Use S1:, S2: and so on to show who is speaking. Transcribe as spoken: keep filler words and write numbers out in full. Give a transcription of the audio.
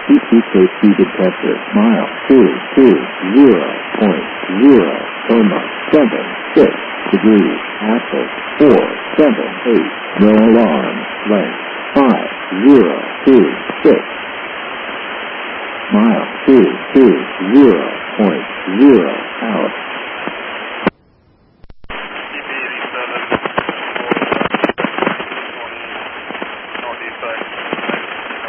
S1: T T K speed detector. Mile two two zero point zero comma seven six degrees. Axis four seven eight. No alarm. Length five zero two six. Mile two two zero point zero out.